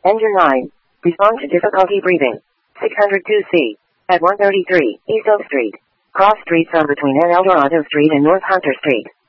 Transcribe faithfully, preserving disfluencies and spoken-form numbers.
Engine nine. Respond to difficulty breathing. six hundred two C. At one thirty-three, East Oak Street. Cross streets are between N. Eldorado Street and North Hunter Street.